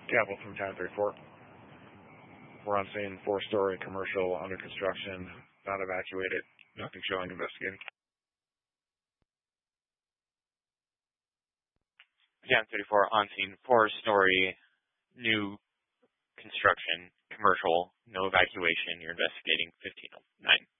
Capital from 1034. We're on scene, 4-story commercial under construction, not evacuated, nothing showing, investigating. 1034 on scene, 4-story new construction, commercial, no evacuation. You're investigating 1509.